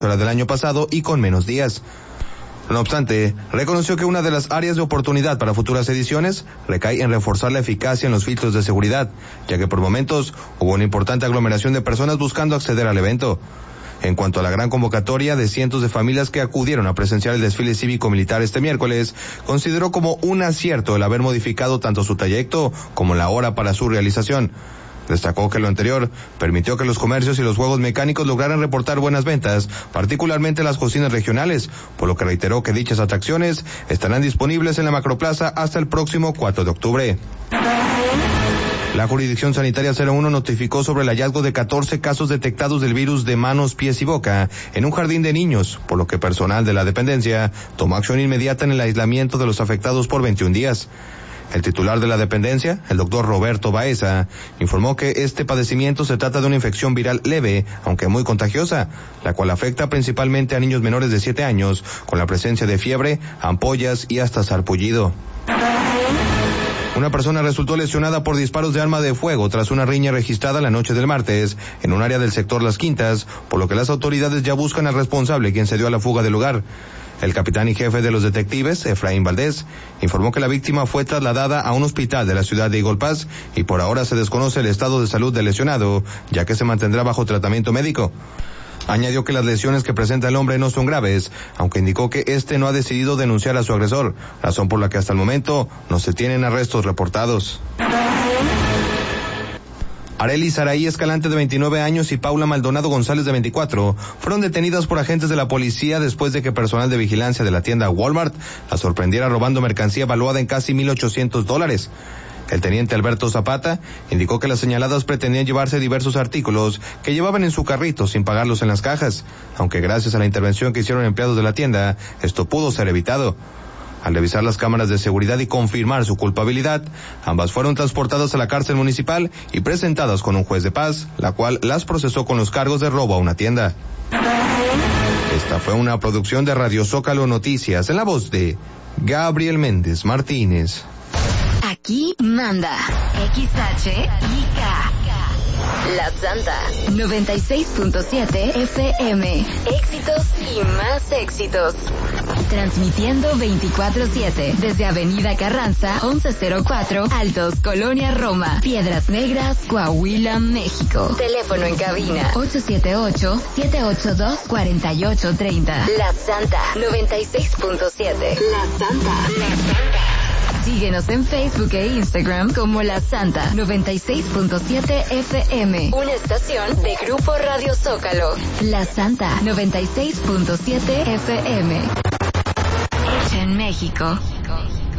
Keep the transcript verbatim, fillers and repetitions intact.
la del año pasado y con menos días. No obstante, reconoció que una de las áreas de oportunidad para futuras ediciones recae en reforzar la eficacia en los filtros de seguridad, ya que por momentos hubo una importante aglomeración de personas buscando acceder al evento. En cuanto a la gran convocatoria de cientos de familias que acudieron a presenciar el desfile cívico-militar este miércoles, consideró como un acierto el haber modificado tanto su trayecto como la hora para su realización. Destacó que lo anterior permitió que los comercios y los juegos mecánicos lograran reportar buenas ventas, particularmente las cocinas regionales, por lo que reiteró que dichas atracciones estarán disponibles en la Macroplaza hasta el próximo cuatro de octubre. La Jurisdicción Sanitaria cero uno notificó sobre el hallazgo de catorce casos detectados del virus de manos, pies y boca en un jardín de niños, por lo que personal de la dependencia tomó acción inmediata en el aislamiento de los afectados por veintiún días. El titular de la dependencia, el doctor Roberto Baeza, informó que este padecimiento se trata de una infección viral leve, aunque muy contagiosa, la cual afecta principalmente a niños menores de siete años, con la presencia de fiebre, ampollas y hasta sarpullido. Una persona resultó lesionada por disparos de arma de fuego tras una riña registrada la noche del martes en un área del sector Las Quintas, por lo que las autoridades ya buscan al responsable, quien se dio a la fuga del lugar. El capitán y jefe de los detectives, Efraín Valdés, informó que la víctima fue trasladada a un hospital de la ciudad de Eagle Pass y por ahora se desconoce el estado de salud del lesionado, ya que se mantendrá bajo tratamiento médico. Añadió que las lesiones que presenta el hombre no son graves, aunque indicó que este no ha decidido denunciar a su agresor, razón por la que hasta el momento no se tienen arrestos reportados. Arely Saraí Escalante, de veintinueve años, y Paula Maldonado González, de veinticuatro, fueron detenidas por agentes de la policía después de que personal de vigilancia de la tienda Walmart las sorprendiera robando mercancía valuada en casi mil ochocientos dólares. El teniente Alberto Zapata indicó que las señaladas pretendían llevarse diversos artículos que llevaban en su carrito sin pagarlos en las cajas, aunque gracias a la intervención que hicieron empleados de la tienda, esto pudo ser evitado. Al revisar las cámaras de seguridad y confirmar su culpabilidad, ambas fueron transportadas a la cárcel municipal y presentadas con un juez de paz, la cual las procesó con los cargos de robo a una tienda. Esta fue una producción de Radio Zócalo Noticias en la voz de Gabriel Méndez Martínez. Aquí manda X H I K. La Santa noventa y seis punto siete F M. Éxitos y más éxitos. Transmitiendo veinticuatro siete desde Avenida Carranza once cero cuatro, Altos, Colonia Roma, Piedras Negras, Coahuila, México. Teléfono en cabina ocho siete ocho, siete ocho dos, cuatro ocho tres cero. La Santa noventa y seis punto siete. La Santa. La Santa. Síguenos en Facebook e Instagram como La Santa noventa y seis punto siete F M. Una estación de Grupo Radio Zócalo. La Santa noventa y seis punto siete F M. Hecha en México.